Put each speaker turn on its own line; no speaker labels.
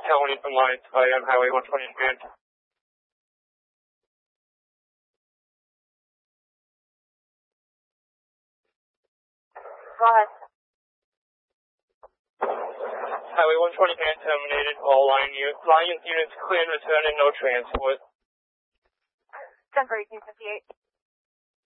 Tony from Line 2 on Highway 120 in Grant.
Go ahead.
Highway 120 Grant terminated. All line units clear and return and no transport.
10 for 1858.